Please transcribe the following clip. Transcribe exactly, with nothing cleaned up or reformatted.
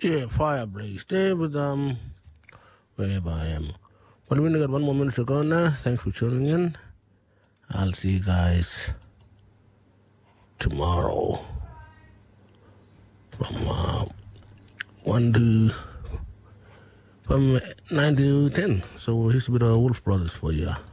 Yeah, Fireblaze there with um wherever I am. Well, we only got one more minute to go now. Thanks for tuning in. I'll see you guys tomorrow from uh, one to from nine to ten. So here's a bit of Wolf Brothers for you.